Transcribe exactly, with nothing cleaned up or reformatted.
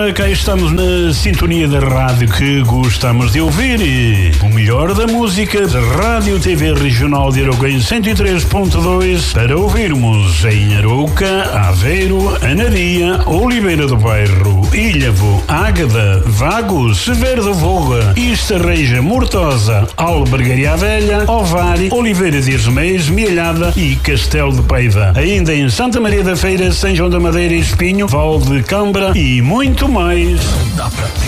Ora, cá estamos na sintonia da rádio que gostamos de ouvir e o melhor da música da Rádio T V Regional de Arouca em cento e três ponto dois para ouvirmos em Arouca, Aveiro, Anadia, Oliveira do Bairro, Ilhavo, Águeda, Vagos, Severo da Voga, Estarreja, Mortosa, Albergaria Velha, Ovar, Oliveira de Reméis, Mielhada e Castelo de Paiva. Ainda em Santa Maria da Feira, São João da Madeira e Espinho, Val de Câmara e muito mais. Dá pra